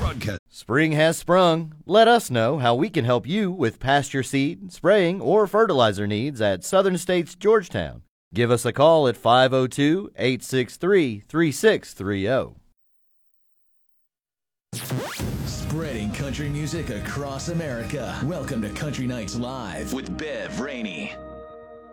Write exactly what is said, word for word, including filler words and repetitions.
broadcast. Spring has sprung. Let us know how we can help you with pasture seed, spraying, or fertilizer needs at Southern States Georgetown. Give us a call at five oh two, eight six three, three six three oh. Spreading country music across America. Welcome to Country Nights Live with Bev Rainey.